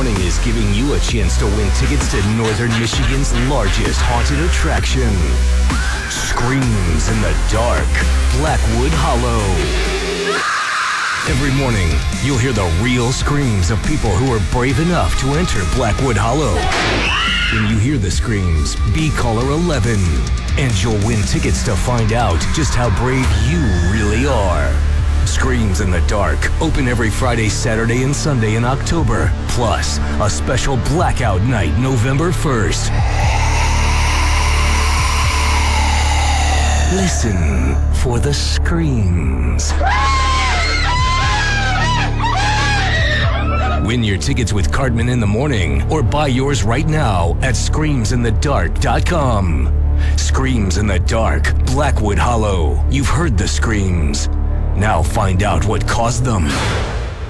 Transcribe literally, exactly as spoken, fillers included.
Morning is giving you a chance to win tickets to Northern Michigan's largest haunted attraction, Screams in the Dark, Blackwood Hollow. Every morning, you'll hear the real screams of people who are brave enough to enter Blackwood Hollow. When you hear the screams, be caller eleven, and you'll win tickets to find out just how brave you really are. Screams in the Dark, open every Friday, Saturday, and Sunday in October. Plus, a special blackout night November first. Listen for the screams. Win your tickets with Cartman in the Morning, or buy yours right now at screams in the dark dot com. Screams in the Dark, Blackwood Hollow. You've heard the screams. Now find out what caused them.